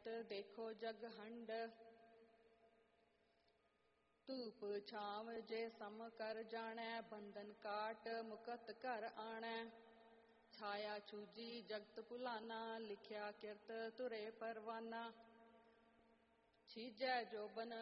कहत देखो जग हंड। धूप छाव जे सम कर जाने, बंधन काट मुकत कर आणे। छाया छूजी जगत भुलाना, लिखया किरत तुरे परवाना। छीजै जोबन